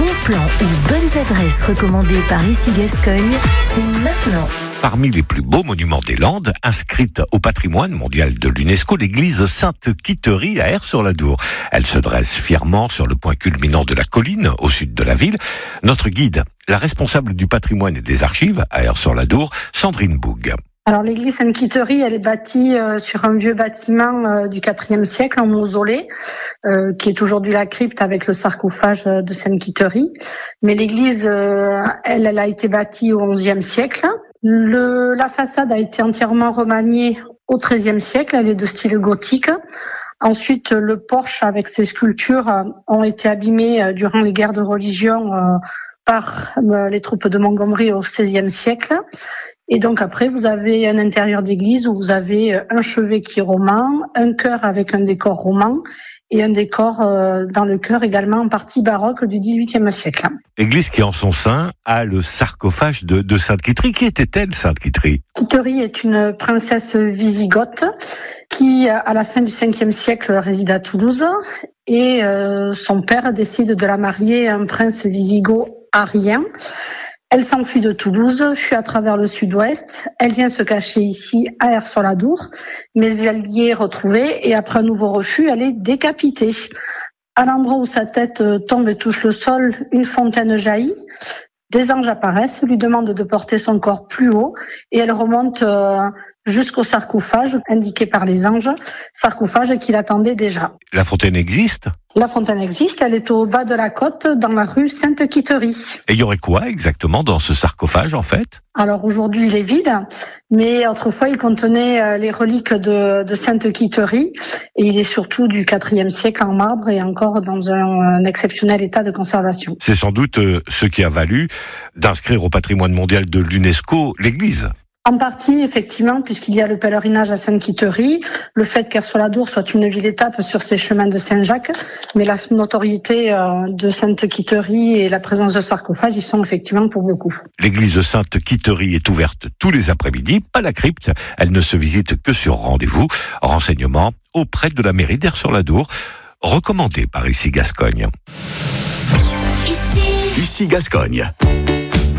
plans ou bonnes adresses recommandées par Ici Gascogne, c'est maintenant. Parmi les plus beaux monuments des Landes, inscrite au patrimoine mondial de l'UNESCO, l'église Sainte-Quitterie à Aire-sur-la-Dour. Elle se dresse fièrement sur le point culminant de la colline, au sud de la ville. Notre guide, la responsable du patrimoine et des archives à Aire-sur-la-Dour, Sandrine Boug. Alors l'église Sainte-Quitterie, elle est bâtie sur un vieux bâtiment du IVe siècle en mausolée, qui est aujourd'hui la crypte avec le sarcophage de Sainte-Quitterie. Mais l'église, elle a été bâtie au XIe siècle. La façade a été entièrement remaniée au XIIIe siècle, elle est de style gothique. Ensuite, le porche avec ses sculptures ont été abîmés durant les guerres de religion par les troupes de Montgomery au XVIe siècle. Et donc après, vous avez un intérieur d'église où vous avez un chevet qui est roman, un chœur avec un décor roman et un décor dans le chœur également en partie baroque du XVIIIe siècle. Église qui en son sein a le sarcophage de Sainte-Quitterie. Qui était-elle, Sainte-Quitterie ? Quitterie est une princesse wisigothe qui, à la fin du Ve siècle, réside à Toulouse et son père décide de la marier à un prince wisigoth arien. Elle s'enfuit de Toulouse, fuit à travers le sud-ouest. Elle vient se cacher ici à Aire-sur-la-Dour, mais elle y est retrouvée et après un nouveau refus, elle est décapitée. À l'endroit où sa tête tombe et touche le sol, une fontaine jaillit. Des anges apparaissent, lui demandent de porter son corps plus haut et elle remonte jusqu'au sarcophage indiqué par les anges, sarcophage qui l'attendait déjà. La fontaine existe ? La fontaine existe, elle est au bas de la côte dans la rue Sainte-Quitterie. Et il y aurait quoi exactement dans ce sarcophage en fait ? Alors aujourd'hui il est vide, mais autrefois il contenait les reliques de Sainte-Quitterie et il est surtout du IVe siècle en marbre et encore dans un exceptionnel état de conservation. C'est sans doute ce qui a valu d'inscrire au patrimoine mondial de l'UNESCO l'église. En partie, effectivement, puisqu'il y a le pèlerinage à Sainte-Quitterie, le fait qu'Aire-sur-la-Dour soit une ville-étape sur ces chemins de Saint-Jacques, mais la notoriété de Sainte-Quitterie et la présence de sarcophage, ils sont effectivement pour beaucoup. L'église de Sainte-Quitterie est ouverte tous les après-midi, pas la crypte, elle ne se visite que sur rendez-vous. Renseignements auprès de la mairie d'Aire-sur-la-Dour, recommandé par Ici Gascogne. Ici Gascogne.